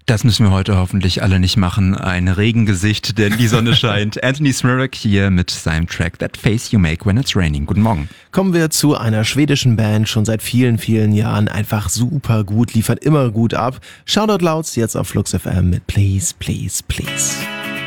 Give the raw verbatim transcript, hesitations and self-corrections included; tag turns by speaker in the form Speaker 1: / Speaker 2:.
Speaker 1: Das müssen wir heute hoffentlich alle nicht machen. Ein Regengesicht, denn die Sonne scheint. Anthony Smirek hier mit seinem Track That Face You Make When It's Raining. Guten Morgen.
Speaker 2: Kommen wir zu einer schwedischen Band, schon seit vielen, vielen Jahren einfach super gut, liefert immer gut ab. Shoutout Louds jetzt auf Flux F M mit Please, Please, Please.